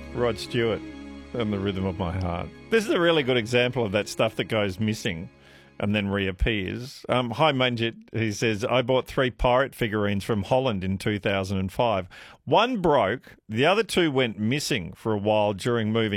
Rod Stewart and The Rhythm of My Heart. This is a really good example of that stuff that goes missing and then reappears. Hi, Manjit. He says, I bought 3 pirate figurines from Holland in 2005. One broke. The other 2 went missing for a while during moving